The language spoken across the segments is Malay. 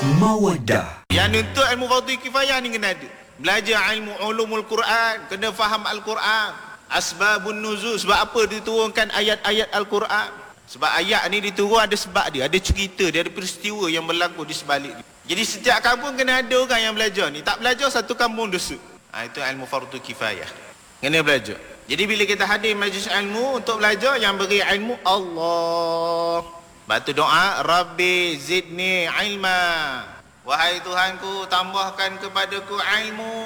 Mawaddah. Yang nuntut ilmu fardu kifayah ni kena ada. Belajar ilmu ulumul Quran, kena faham Al-Quran. Asbabun nuzul, sebab apa diturunkan ayat-ayat Al-Quran? Sebab ayat ni diturun ada sebab dia, ada cerita dia, ada peristiwa yang berlaku di sebalik dia. Jadi setiap kampung kena ada orang yang belajar ni. Tak belajar satu kampung dosa. Itu ilmu fardu kifayah. Kena belajar. Jadi bila kita hadir majlis ilmu untuk belajar, yang beri ilmu Allah. Batu doa, Rabbi zidni ilma. Wahai Tuhanku, tambahkan kepadaku ilmu.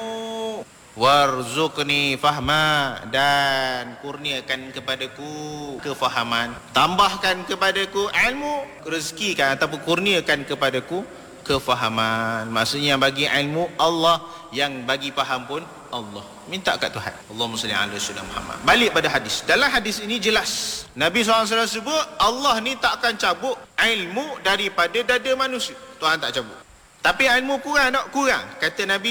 Warzuqni fahma, dan kurniakan kepadaku kefahaman. Tambahkan kepadaku ilmu, rezekikan ataupun kurniakan kepadaku kefahaman. Maksudnya yang bagi ilmu Allah, yang bagi faham pun Allah. Minta kat Tuhan. Allahumma salli ala sayyidina Muhammad. Balik pada hadis. Dalam hadis ini jelas Nabi SAW sebut Allah ni tak akan cabut ilmu daripada dada manusia. Tuhan tak cabut. Tapi ilmu kurang tak? Kurang. Kata Nabi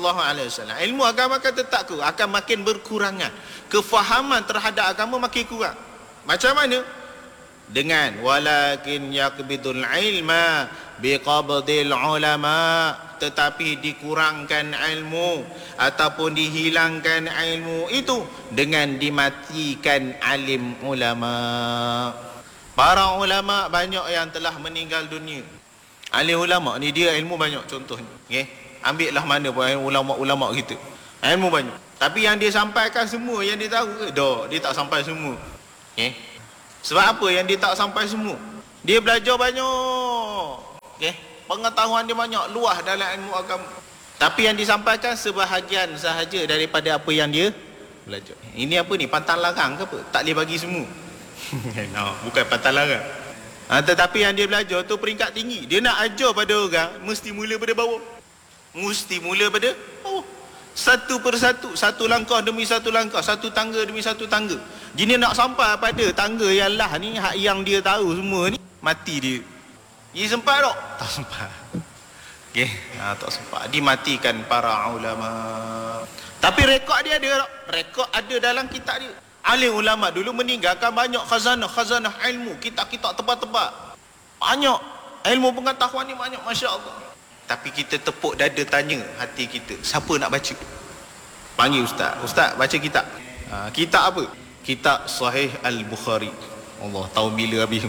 SAW, ilmu agama akan tetap kurang, akan makin berkurangan. Kefahaman terhadap agama makin kurang. Macam mana? Dengan walakin yakbidul ilma biqabdil ulama, tetapi dikurangkan ilmu ataupun dihilangkan ilmu itu dengan dimatikan alim ulama. Para ulama banyak yang telah meninggal dunia. Alim ulama ni dia ilmu banyak contohnya. Okay? Ambillah mana pun ulama-ulama kita. Ilmu banyak. Tapi yang dia sampaikan semua yang dia tahu ke? Tak, dia tak sampai semua. Okay? Sebab apa yang dia tak sampai semua? Dia belajar banyak. Okay? Pengetahuan dia banyak, luas dalam ilmu agama. Tapi yang disampaikan sebahagian sahaja daripada apa yang dia belajar. Ini apa ni? Pantang larang ke apa? Tak boleh bagi semua. No, bukan pantang larang. Tetapi yang dia belajar tu peringkat tinggi. Dia nak ajar pada orang, mesti mula pada bawah. Mesti mula pada bawah. Satu persatu, satu langkah demi satu langkah, satu tangga demi satu tangga. Gini nak sampai pada tangga yang lah ni, hak yang dia tahu semua ni, mati dia. Dia sempat tak? Tak sempat. Okay? Tak sempat. Dimatikan para ulama. Tapi rekod dia ada tak? Rekod ada dalam kitab dia. Alim ulama dulu meninggalkan banyak khazanah ilmu, kitab-kitab tebal-tebal. Banyak. Ilmu pengetahuan ni banyak, Masya Allah. Tapi kita tepuk dada tanya hati kita, siapa nak baca? Panggil ustaz. Ustaz, baca kitab. Kitab apa? Kitab Sahih Al-Bukhari. Allah tahu bila habis.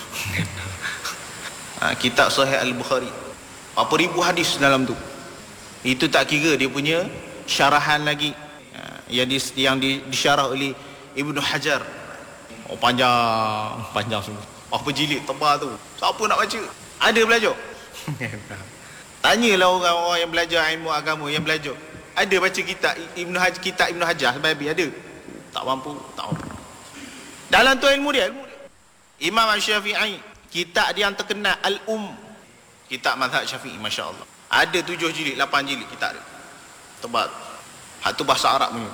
Kitab Sahih Al-Bukhari. Berapa ribu hadis dalam tu. Itu tak kira dia punya syarahan lagi. Yang disyarah oleh Ibnu Hajar. Panjang semua. Apa jilid tebal tu. Siapa nak baca? Ada belajar? Tanyalah orang-orang yang belajar ilmu agama, yang belajar. Ada baca kitab Ibnu Hajar sebabi ada? Tak mampu. Dalam tu ilmu dia. Imam Syafi'i, kitab dia yang terkenal kitab mazhab Syafi'i, Masya Allah. Ada 7 jilid, 8 jilid kitab dia. Tebal. Hak tu bahasa Arab punya.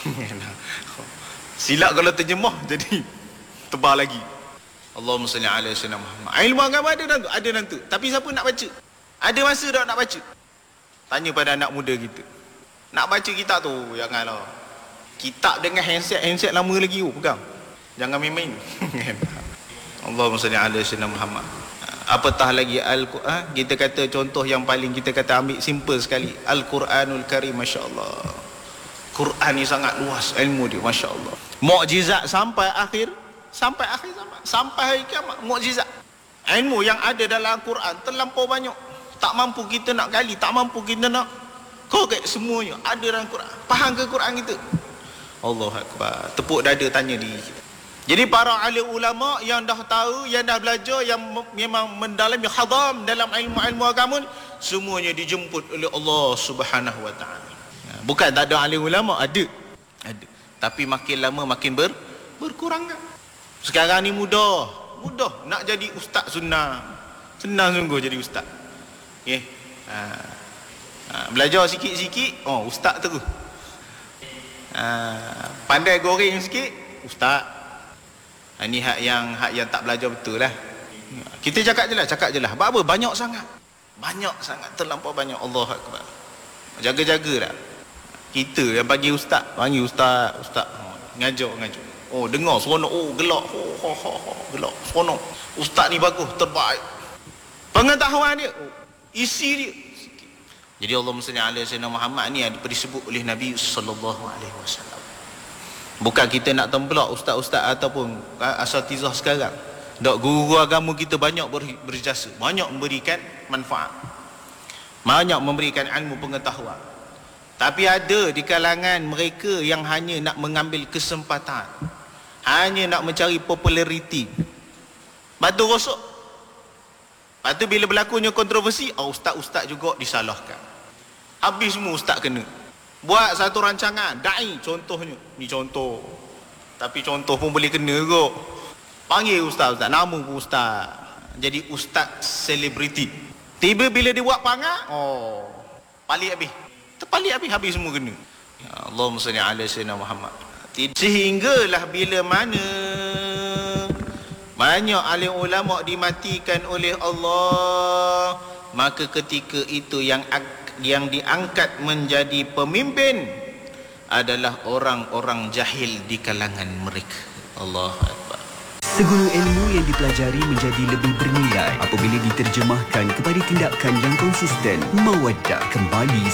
Silap kalau terjemah jadi tebal lagi. Allahumma salli ala sayyidina Muhammad. Ilmu agama ada dalam tu. Tapi siapa nak baca? Ada masa tak nak baca? Tanya pada anak muda kita. Nak baca kitab tu, janganlah. Kitab dengan handset lama lagi pegang. Jangan main-main. Allahumma salli ala sayyidina Muhammad. Apatah lagi Al-Quran. Kita kata contoh yang paling kita kata ambil simple sekali, Al-Quranul Karim, Masya Allah. Quran ni sangat luas ilmu dia, Masya Allah. Mukjizat sampai akhir zaman, sampai hari kiamat. Mukjizat ilmu yang ada dalam Al-Quran terlampau banyak. Tak mampu kita nak gali, tak mampu kita nak korek semuanya. Ada dalam Quran. Faham ke Quran kita? Allahu Akbar. Tepuk dada tanya diri kita. Jadi para alim ulama yang dah tahu, yang dah belajar, yang memang mendalami khadam dalam ilmu-ilmu agama, semuanya dijemput oleh Allah Subhanahu wa taala. Bukan tak ada alim ulama, ada. Tapi makin lama makin berkurang. Sekarang ni mudah nak jadi ustaz sunnah. Senang sungguh jadi ustaz. Okay. Belajar sikit-sikit, ustaz terus. Pandai goreng sikit, ustaz. Ini hak yang tak belajar betul lah. Kita cakap je lah. Apa? Banyak sangat, terlampau banyak. Allah Akbar. Jaga-jaga lah. Kita yang panggil ustaz, ngajar. Dengar seronok, gelak, gelak, seronok. Ustaz ni bagus, terbaik. Pengetahuan dia, isi dia. Jadi Allahumma salli ala sayyidina Muhammad ni disebut oleh Nabi sallallahu alaihi wasallam. Bukan kita nak templak ustaz-ustaz ataupun asatizah sekarang. Dok guru agama kita banyak berjasa, banyak memberikan manfaat, banyak memberikan ilmu pengetahuan. Tapi ada di kalangan mereka yang hanya nak mengambil kesempatan, hanya nak mencari populariti. Batu rosok. Lepas tu bila berlakunya kontroversi, ustaz-ustaz juga disalahkan. Habis semua ustaz kena. Buat satu rancangan, da'i contohnya. Ni contoh. Tapi contoh pun boleh kena kot. Panggil ustaz-ustaz, nama pun ustaz. Jadi ustaz selebriti. Tiba bila dia buat panggah, palik habis. Terpalik habis semua kena. Ya Allahumma salli ala sayyidina Muhammad. Sehinggalah bila mana banyak alim ulama dimatikan oleh Allah, maka ketika itu yang diangkat menjadi pemimpin adalah orang-orang jahil di kalangan mereka. Allahu Akbar. Segala ilmu yang dipelajari menjadi lebih bernilai apabila diterjemahkan kepada tindakan yang konsisten. Mawaddah kembali